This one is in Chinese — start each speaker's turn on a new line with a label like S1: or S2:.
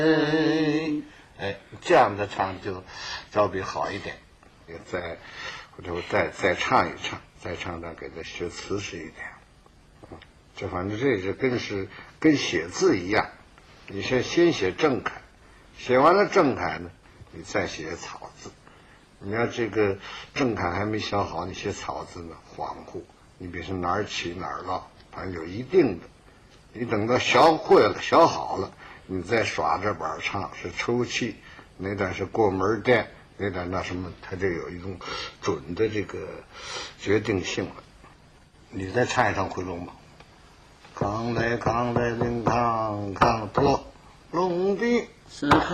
S1: 这样的唱就照比好一点。或者我再唱一唱，再唱唱给它学瓷实一点。这反正这是跟写字一样，你先写正楷，写完了正楷呢，你再写草字。你要这个正楷还没写好，你写草字呢恍惚，你比如说哪儿起哪儿落，反正有一定的。你等到学会了学好了，你再耍着板唱，是抽气，哪点是过门垫，哪点那什么，它就有一种准的这个决定性了。你再唱一唱回龙吧。扛来拎扛扛多龙的。